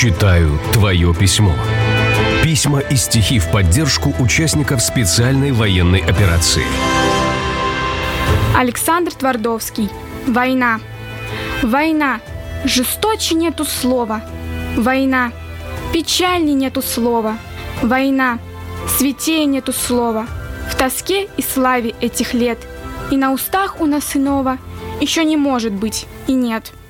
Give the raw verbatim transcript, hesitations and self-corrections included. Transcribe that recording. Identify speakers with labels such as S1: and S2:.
S1: Читаю твое письмо. Письма и стихи в поддержку участников специальной военной операции.
S2: Александр Твардовский. Война. Война. Жесточе нету слова. Война. Печальней нету слова. Война. Святее нету слова. В тоске и славе этих лет. И на устах у нас иного еще не может быть и нет.